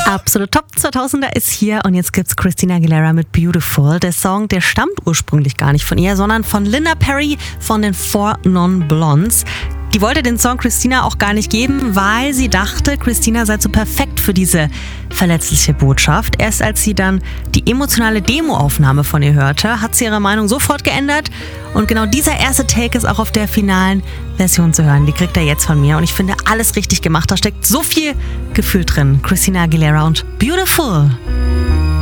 Absolut Top 2000er ist hier und jetzt gibt's Christina Aguilera mit Beautiful. Der Song, der stammt ursprünglich gar nicht von ihr, sondern von Linda Perry von den Four Non Blondes. Die wollte den Song Christina auch gar nicht geben, weil sie dachte, Christina sei zu perfekt für diese verletzliche Botschaft. Erst als sie dann die emotionale Demoaufnahme von ihr hörte, hat sie ihre Meinung sofort geändert. Und genau dieser erste Take ist auch auf der finalen Version zu hören. Die kriegt er jetzt von mir und ich finde alles richtig gemacht. Da steckt so viel Gefühl drin. Christina Aguilera und Beautiful.